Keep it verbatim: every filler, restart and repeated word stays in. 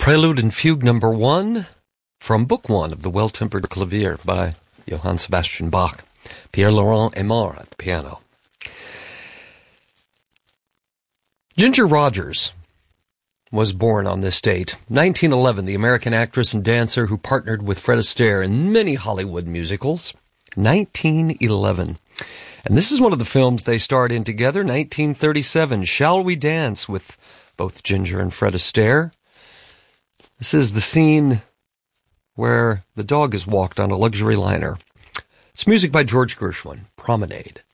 Prelude and Fugue number one from Book One of the Well-Tempered Clavier by Johann Sebastian Bach. Pierre-Laurent Aimard at the piano. Ginger Rogers was born on this date, nineteen eleven, the American actress and dancer who partnered with Fred Astaire in many Hollywood musicals. nineteen eleven. And this is one of the films they starred in together, nineteen thirty-seven, Shall We Dance, with both Ginger and Fred Astaire. This is the scene where the dog is walked on a luxury liner. It's music by George Gershwin, Promenade.